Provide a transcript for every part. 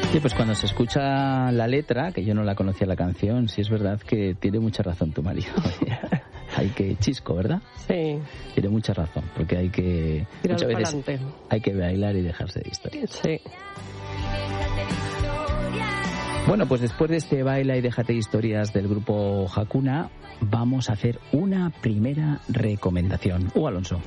Sí, pues cuando se escucha la letra, que yo no la conocía la canción, sí es verdad que tiene mucha razón tu marido. Hay que chisco, ¿verdad? Sí. Tiene mucha razón, porque hay que Tirar muchas veces pa'lante. hay que bailar y dejarse de historias. Sí. Bueno, pues después de este baila y déjate de historias del grupo Hakuna, vamos a hacer una primera recomendación. Alonso.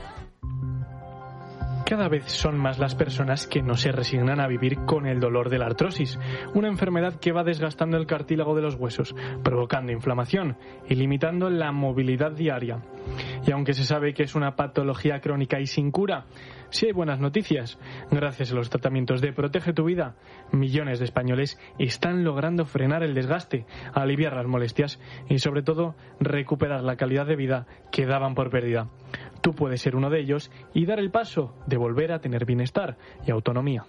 Cada vez son más las personas que no se resignan a vivir con el dolor de la artrosis, una enfermedad que va desgastando el cartílago de los huesos, provocando inflamación y limitando la movilidad diaria. Y aunque se sabe que es una patología crónica y sin cura, sí hay buenas noticias. Gracias a los tratamientos de Protege tu Vida, millones de españoles están logrando frenar el desgaste, aliviar las molestias y sobre todo recuperar la calidad de vida que daban por perdida. Tú puedes ser uno de ellos y dar el paso de volver a tener bienestar y autonomía.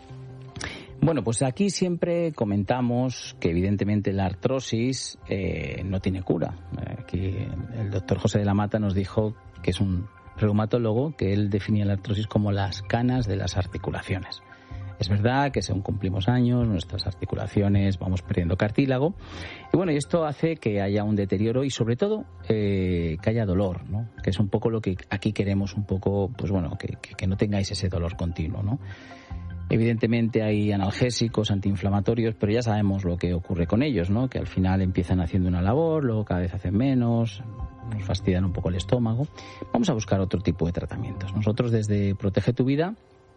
Bueno, pues aquí siempre comentamos que evidentemente la artrosis no tiene cura. Aquí el doctor José de la Mata nos dijo, que es un reumatólogo, que él definía la artrosis como las canas de las articulaciones. Es verdad que según cumplimos años, nuestras articulaciones vamos perdiendo cartílago. Y bueno, y esto hace que haya un deterioro y sobre todo que haya dolor, ¿no? Que es un poco lo que aquí queremos, un poco, pues bueno, que no tengáis ese dolor continuo, ¿no? Evidentemente hay analgésicos, antiinflamatorios, pero ya sabemos lo que ocurre con ellos, ¿no? Que al final empiezan haciendo una labor, luego cada vez hacen menos, nos fastidian un poco el estómago. Vamos a buscar otro tipo de tratamientos. Nosotros desde Protege tu Vida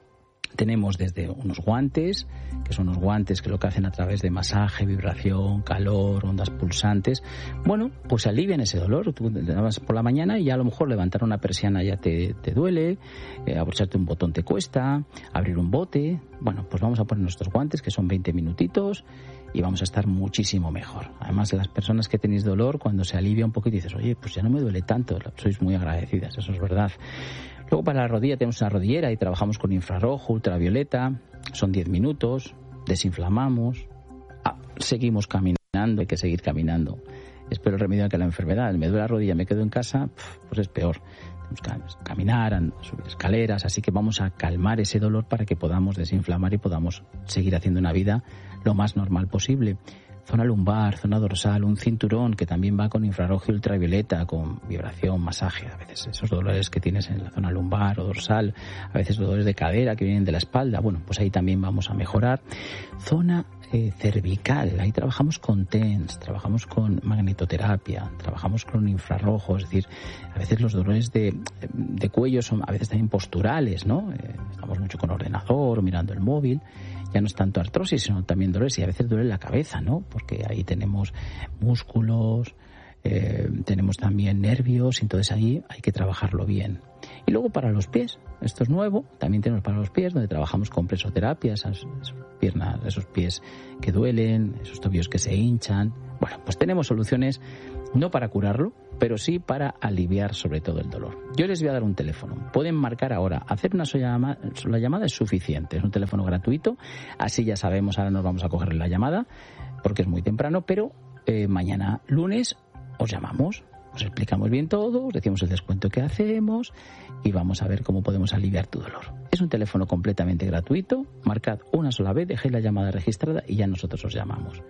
tenemos desde unos guantes, que son unos guantes que lo que hacen a través de masaje, vibración, calor, ondas pulsantes. Bueno, pues alivian ese dolor. Tú te levantas por la mañana y ya a lo mejor levantar una persiana ya te duele, abrocharte un botón te cuesta, abrir un bote. Bueno, pues vamos a poner nuestros guantes, que son 20 minutitos, y vamos a estar muchísimo mejor. Además, las personas que tenéis dolor, cuando se alivia un poquito y dices, oye, pues ya no me duele tanto, sois muy agradecidas, eso es verdad. Luego para la rodilla tenemos una rodillera y trabajamos con infrarrojo, ultravioleta, son 10 minutos, desinflamamos, seguimos caminando, hay que seguir caminando. Es peor el remedio que la enfermedad. Me duele la rodilla, me quedo en casa, pues es peor. Tenemos que caminar, subir escaleras, así que vamos a calmar ese dolor para que podamos desinflamar y podamos seguir haciendo una vida lo más normal posible. Zona lumbar, zona dorsal, un cinturón que también va con infrarrojo y ultravioleta, con vibración, masaje. A veces esos dolores que tienes en la zona lumbar o dorsal, a veces dolores de cadera que vienen de la espalda, bueno, pues ahí también vamos a mejorar. Zona cervical, ahí trabajamos con TENS, trabajamos con magnetoterapia, trabajamos con infrarrojo, es decir, a veces los dolores de cuello son a veces también posturales, ¿no? Estamos mucho con ordenador o mirando el móvil. Ya no es tanto artrosis, sino también dolores, y a veces duele la cabeza, ¿no? Porque ahí tenemos músculos, tenemos también nervios, y entonces ahí hay que trabajarlo bien. Y luego para los pies, esto es nuevo, también tenemos para los pies, donde trabajamos con presoterapia, esas piernas, esos pies que duelen, esos tobillos que se hinchan. Bueno, pues tenemos soluciones no para curarlo, pero sí para aliviar sobre todo el dolor. Yo les voy a dar un teléfono. Pueden marcar ahora. Hacer una sola llamada es suficiente. Es un teléfono gratuito. Así ya sabemos, ahora nos vamos a coger la llamada, porque es muy temprano, pero mañana lunes os llamamos, os explicamos bien todo, os decimos el descuento que hacemos y vamos a ver cómo podemos aliviar tu dolor. Es un teléfono completamente gratuito. Marcad una sola vez, dejéis la llamada registrada y ya nosotros os llamamos.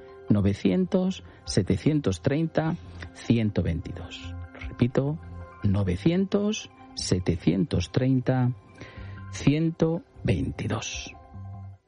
900-730-122. Lo repito, 900-730-122.